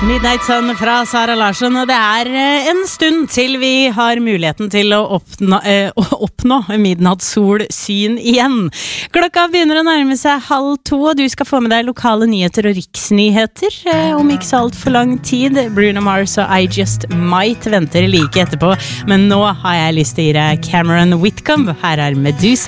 Midnight Sun fra Sara Larsson, og det en stund til vi har muligheten til å oppnå midnattsolsyn igjen. Klokka begynner å nærme seg 1:30, og du skal få med deg lokale nyheter og riksnyheter om ikke så alt for lang tid. Bruno Mars og I Just Might venter like etterpå, men nå har jeg lyst til å gi deg Cameron Whitcomb. Her Medusa.